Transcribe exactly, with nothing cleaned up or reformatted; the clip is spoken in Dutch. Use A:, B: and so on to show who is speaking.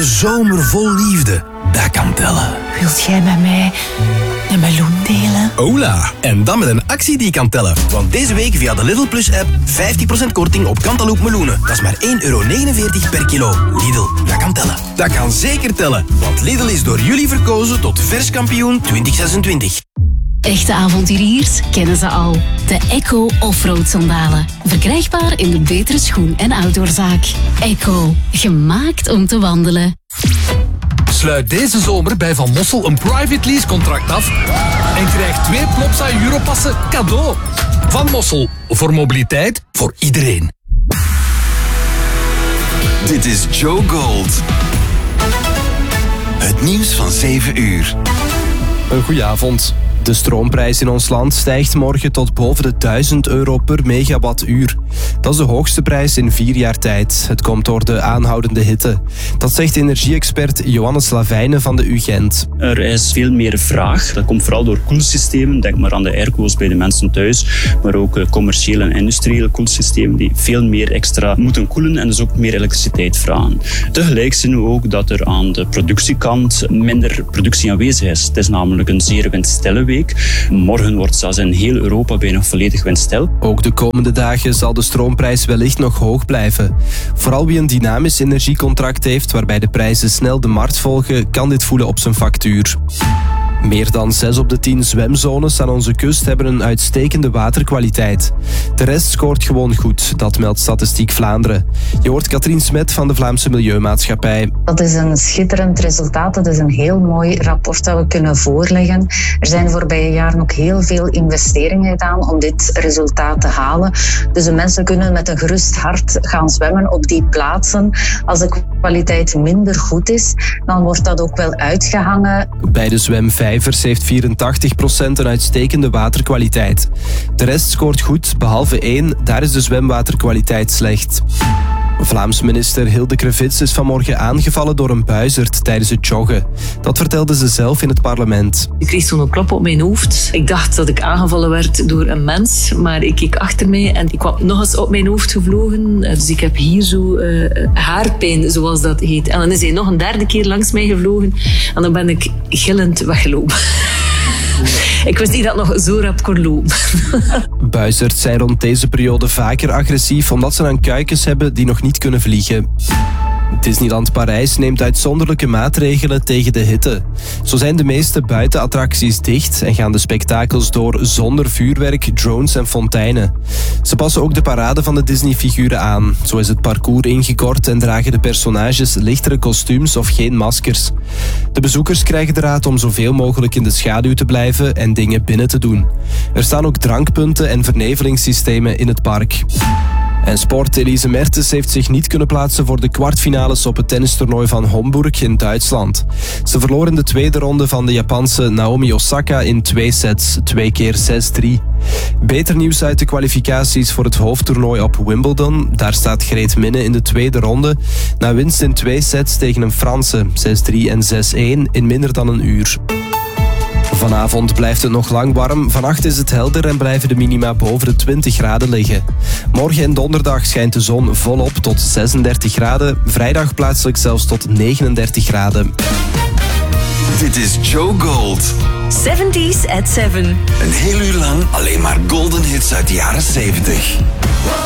A: Een zomer vol liefde, dat kan tellen.
B: Wilt jij met mij een meloen delen?
A: Hola, en dan met een actie die kan tellen. Want deze week via de Lidl Plus app vijftig procent korting op Cantaloupe meloenen. Dat is maar één euro negenenveertig per kilo. Lidl, dat kan tellen. Dat kan zeker tellen, want Lidl is door jullie verkozen tot verskampioen twintig zesentwintig.
C: Echte avonturiers kennen ze al. De Echo Offroad sandalen. Verkrijgbaar in de betere schoen- en outdoorzaak. Echo, gemaakt om te wandelen.
D: Sluit deze zomer bij Van Mossel een private lease contract af en krijg twee Plopsa Europassen cadeau. Van Mossel, voor mobiliteit voor iedereen.
E: Dit is Joe Gold. Het nieuws van zeven uur.
F: Een goedenavond. De stroomprijs in ons land stijgt morgen tot boven de duizend euro per megawattuur. Dat is de hoogste prijs in vier jaar tijd. Het komt door de aanhoudende hitte. Dat zegt energie-expert Johannes Lavijnen van de U Gent.
G: Er is veel meer vraag. Dat komt vooral door koelsystemen. Denk maar aan de airco's bij de mensen thuis. Maar ook commerciële en industriële koelsystemen die veel meer extra moeten koelen en dus ook meer elektriciteit vragen. Tegelijk zien we ook dat er aan de productiekant minder productie aanwezig is. Het is namelijk een zeer windstille week. Morgen wordt zelfs in heel Europa bijna volledig windstil.
F: Ook de komende dagen zal de stroomprijs wellicht nog hoog blijven. Vooral wie een dynamisch energiecontract heeft waarbij de prijzen snel de markt volgen, kan dit voelen op zijn factuur. Meer dan zes op de tien zwemzones aan onze kust hebben een uitstekende waterkwaliteit. De rest scoort gewoon goed, dat meldt Statistiek Vlaanderen. Je hoort Katrien Smet van de Vlaamse Milieumaatschappij.
H: Dat is een schitterend resultaat. Dat is een heel mooi rapport dat we kunnen voorleggen. Er zijn de voorbije jaren ook heel veel investeringen gedaan om dit resultaat te halen. Dus de mensen kunnen met een gerust hart gaan zwemmen op die plaatsen. Als de kwaliteit minder goed is, dan wordt dat ook wel uitgehangen.
F: Bij de zwemvijvers heeft vierentachtig procent een uitstekende waterkwaliteit. De rest scoort goed, behalve één, daar is de zwemwaterkwaliteit slecht. Vlaams minister Hilde Krevits is vanmorgen aangevallen door een buizerd tijdens het joggen. Dat vertelde ze zelf in het parlement.
B: Ik kreeg zo'n klop op mijn hoofd. Ik dacht dat ik aangevallen werd door een mens, maar ik keek achter mij en ik kwam nog eens op mijn hoofd gevlogen. Dus ik heb hier zo uh, haarpijn, zoals dat heet. En dan is hij nog een derde keer langs mij gevlogen en dan ben ik gillend weggelopen. Ik wist niet dat het nog zo rap kon lopen.
F: Buizerds zijn rond deze periode vaker agressief omdat ze dan kuikens hebben die nog niet kunnen vliegen. Disneyland Parijs neemt uitzonderlijke maatregelen tegen de hitte. Zo zijn de meeste buitenattracties dicht en gaan de spektakels door zonder vuurwerk, drones en fonteinen. Ze passen ook de parade van de Disney-figuren aan. Zo is het parcours ingekort en dragen de personages lichtere kostuums of geen maskers. De bezoekers krijgen de raad om zoveel mogelijk in de schaduw te blijven en dingen binnen te doen. Er staan ook drankpunten en vernevelingssystemen in het park. En sport, Elise Mertens heeft zich niet kunnen plaatsen voor de kwartfinales op het tennistoernooi van Homburg in Duitsland. Ze verloor in de tweede ronde van de Japanse Naomi Osaka in twee sets, twee keer zes drie. Beter nieuws uit de kwalificaties voor het hoofdtoernooi op Wimbledon. Daar staat Greet Minne in de tweede ronde. Na winst in twee sets tegen een Franse, zes drie en zes één in minder dan een uur. Vanavond blijft het nog lang warm. Vannacht is het helder en blijven de minima boven de twintig graden liggen. Morgen en donderdag schijnt de zon volop tot zesendertig graden. Vrijdag plaatselijk zelfs tot negenendertig graden.
E: Dit is Joe Gold.
C: zeventies at seven.
E: Een heel uur lang alleen maar golden hits uit de jaren zeventig.